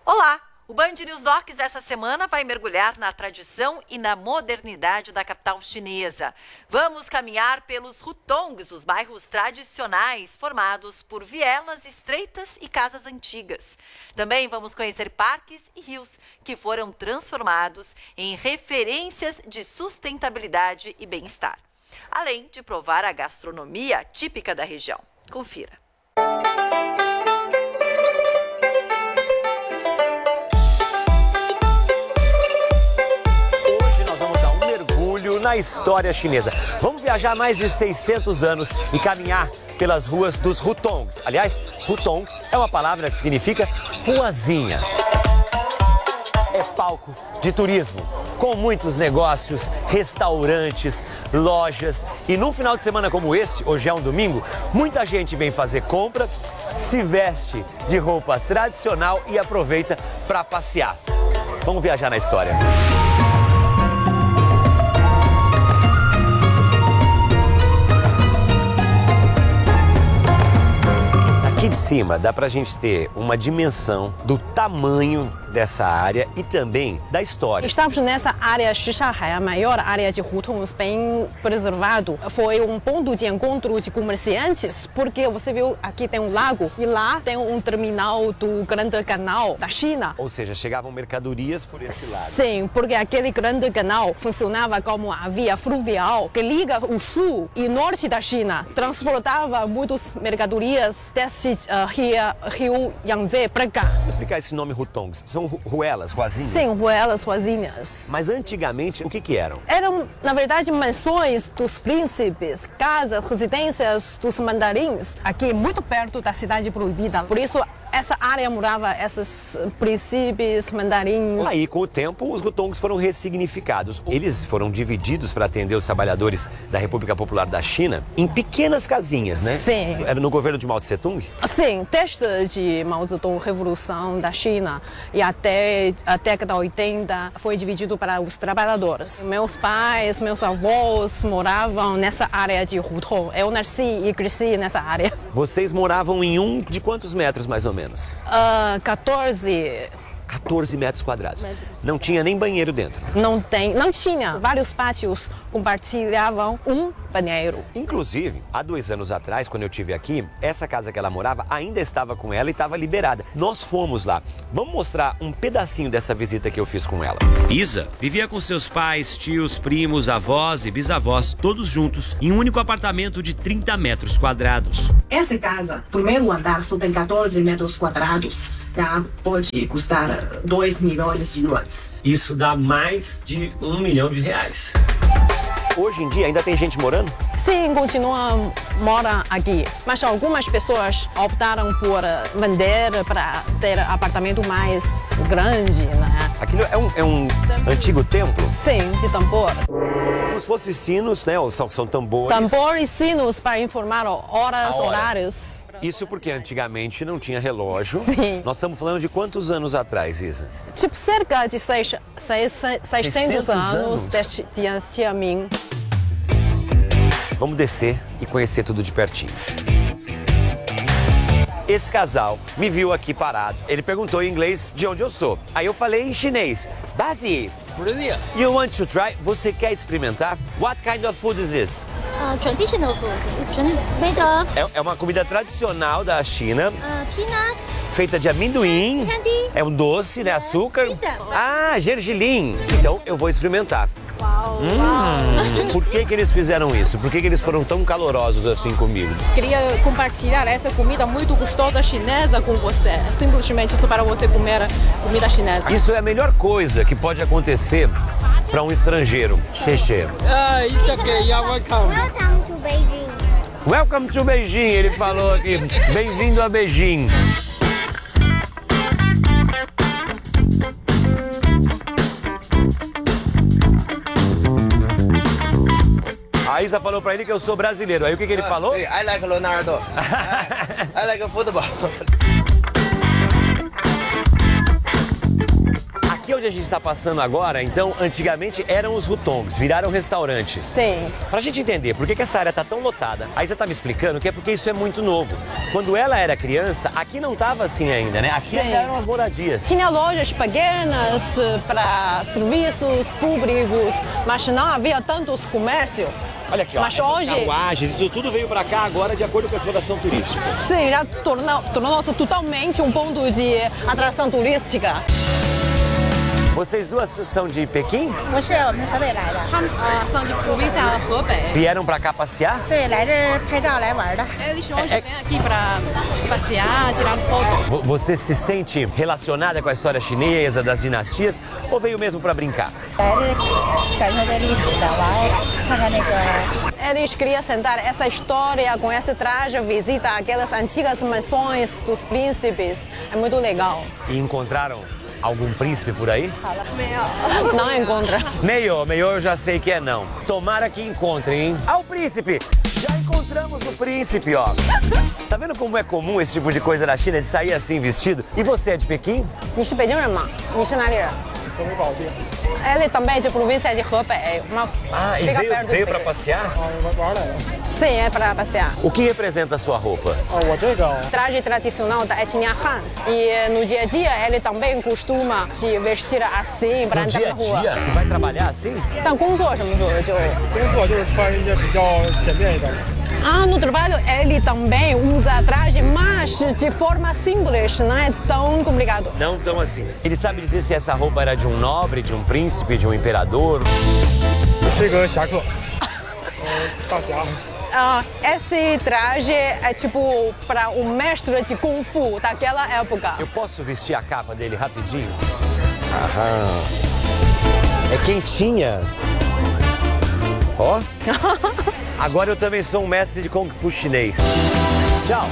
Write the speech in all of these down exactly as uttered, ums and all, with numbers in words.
Olá! O Band News Docs essa semana vai mergulhar na tradição e na modernidade da capital chinesa. Vamos caminhar pelos hutongs, os bairros tradicionais formados por vielas estreitas e casas antigas. Também vamos conhecer parques e rios que foram transformados em referências de sustentabilidade e bem-estar. Além de provar a gastronomia típica da região. Confira. Na história chinesa. Vamos viajar mais de seiscentos anos e caminhar pelas ruas dos hutongs. Aliás, hutong é uma palavra que significa ruazinha. É palco de turismo, com muitos negócios, restaurantes, lojas. E num final de semana como esse, hoje é um domingo, muita gente vem fazer compra, se veste de roupa tradicional e aproveita para passear. Vamos viajar na história. Aqui de cima dá pra gente ter uma dimensão do tamanho dessa área e também da história. Estamos nessa área Shishahai, a maior área de hutongs bem preservado. Foi um ponto de encontro de comerciantes, porque você viu aqui tem um lago e lá tem um terminal do Grande Canal da China. Ou seja, chegavam mercadorias por esse lado. Sim, porque aquele Grande Canal funcionava como a via fluvial que liga o sul e norte da China, transportava muitas mercadorias desse uh, rio, rio Yangtze para cá. Vou explicar esse nome hutongs. São ruelas, ruazinhas? Sim, ruelas, ruazinhas. Mas antigamente, o que que eram? Eram, na verdade, mansões dos príncipes, casas, residências dos mandarins, aqui muito perto da cidade proibida. Por isso, essa área morava esses príncipes, mandarins. Aí, com o tempo, os hutongs foram ressignificados. Eles foram divididos para atender os trabalhadores da República Popular da China em pequenas casinhas, né? Sim. Era no governo de Mao Tse-tung? Sim, desde de Mao Zedong, Revolução da China, e até a década de oitenta foi dividido para os trabalhadores. Meus pais, meus avós moravam nessa área de hutong. Eu nasci e cresci nessa área. Vocês moravam em um de quantos metros, mais ou menos? Uh, quatorze. quatorze metros quadrados. Não tinha nem banheiro dentro. Não tem, não tinha. Vários pátios compartilhavam um banheiro. Inclusive, há dois anos atrás, quando eu estive aqui, essa casa que ela morava ainda estava com ela e estava liberada. Nós fomos lá. Vamos mostrar um pedacinho dessa visita que eu fiz com ela. Isa vivia com seus pais, tios, primos, avós e bisavós, todos juntos, em um único apartamento de trinta metros quadrados. Essa casa, primeiro andar, só tem quatorze metros quadrados. Já pode custar dois milhões de yuans. Isso dá mais de um milhão de reais. Hoje em dia ainda tem gente morando? Sim, continua mora aqui. Mas algumas pessoas optaram por vender para ter apartamento mais grande, né? Aquilo é um, é um antigo templo? Sim, de tambor. Como se fossem sinos, né? Ou são, são tambores. Tambor e sinos para informar horas, hora. horários. Isso porque antigamente não tinha relógio. Sim. Nós estamos falando de quantos anos atrás, Isa? Tipo, cerca de seis, seis, seiscentos anos anos? de dinastia Ming. Vamos descer e conhecer tudo de pertinho. Esse casal me viu aqui parado. Ele perguntou em inglês de onde eu sou. Aí eu falei em chinês. Bazi, you want to try? Você quer experimentar? What kind of food is this? Uh, traditional food. It's tradi- made of É, é uma comida tradicional da China, uh, peanuts, feita de amendoim. candy. É um doce, né? Açúcar. Isso. Ah, gergelim. Então eu vou experimentar. Uau, Hum, por que que eles fizeram isso? Por que que eles foram tão calorosos assim comigo? Queria compartilhar essa comida muito gostosa chinesa com você. Simplesmente só para você comer comida chinesa. Isso é a melhor coisa que pode acontecer para um estrangeiro. Xexê. Ah, it's okay. You're welcome. Welcome to Beijing. Welcome to Beijing, ele falou aqui. Bem-vindo a Beijing. A Isa falou pra ele que eu sou brasileiro. Aí o que que ele falou? I like Leonardo. I like football. Aqui onde onde a gente está passando agora, então, antigamente eram os hutongs, viraram restaurantes. Sim. Pra gente entender por que, que essa área tá tão lotada, a Isa tá me explicando que é porque isso é muito novo. Quando ela era criança, aqui não tava assim ainda, né? Aqui Sim. ainda eram as moradias. Tinha lojas pequenas para serviços públicos, mas não havia tantos comércios. Olha aqui, ó, Mas essas hoje- carruagens, isso tudo veio pra cá agora de acordo com a exploração turística. Sim, já tornou- tornou-se totalmente um ponto de atração turística. Vocês duas são de Pequim? 不是，我们是河北来的。 Ah, são de província Hebei. Vieram pra cá passear? 对，来这儿拍照来玩的。 Eles hoje vêm aqui para passear, tirar fotos. Vo- Você se sente relacionada com a história chinesa, das dinastias, ou veio mesmo pra brincar? 来这感受这历史的，完看看那个。 Eles queriam sentar essa história com esse traje, visitar aquelas antigas mansões dos príncipes. É muito legal. E encontraram algum príncipe por aí? Não encontra. Meio, meio eu já sei que é não. Tomara que encontrem, hein? Ah, o príncipe! Já encontramos o príncipe, ó. Tá vendo como é comum esse tipo de coisa na China, de sair assim vestido? E você é de Pequim? 你是北京人吗？你是哪里人？Ele também é de província de Hebei, mas Ah, e fica veio, perto de veio pra Pequim. passear? Sim, é para passear. O que representa a sua roupa? 我这个 Traje tradicional da etnia Han. E no dia a dia ele também costuma se vestir assim para No andar dia na a rua. dia? Vai trabalhar assim? 但工作什么时候就工作就是穿一些比较简便一点的。 Ah, no trabalho ele também usa traje, mas de forma simples, não é tão complicado. Não tão assim. Ele sabe dizer se essa roupa era de um nobre, de um príncipe, de um imperador? 是一个侠客，呃，大侠。 Ah, esse traje é tipo para o mestre de Kung Fu daquela época. Eu posso vestir a capa dele rapidinho? Aham. É quentinha. Ó. Agora eu também sou um mestre de Kung Fu chinês. Tchau.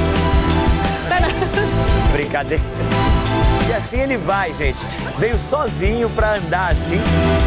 Brincadeira. E assim ele vai, gente. Veio sozinho pra andar assim.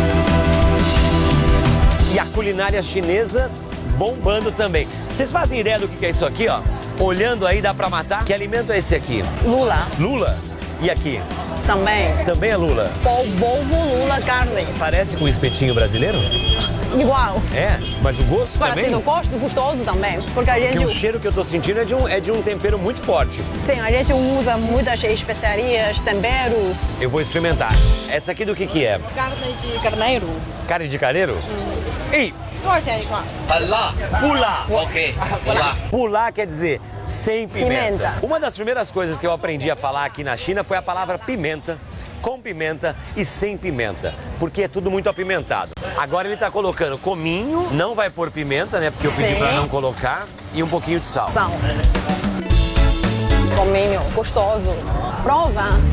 E a culinária chinesa bombando também. Vocês fazem ideia do que é isso aqui, ó? Olhando aí dá pra matar? Que alimento é esse aqui? Lula Lula? E aqui? também. Também é lula? Pol- Polvo Lula carne. Parece com espetinho brasileiro? Igual. É, mas o gosto Agora, também? assim, o gosto gostoso também. Porque a Porque o gente, cheiro que eu tô sentindo é de um, é de um tempero muito forte. sim, a gente usa muitas especiarias, temperos. Eu vou experimentar. Essa aqui do que que é? Carne de carneiro. Carne de carneiro? Ei, 多少钱一块？ pular! Ok, olá. Pular quer dizer sem pimenta. Pimenta. Uma das primeiras coisas que eu aprendi a falar aqui na China foi a palavra pimenta, com pimenta e sem pimenta, porque é tudo muito apimentado. Agora ele tá colocando cominho, não vai pôr pimenta, né? Porque eu pedi Sim. pra não colocar, e um pouquinho de sal. Sal. Cominho, gostoso. Prova.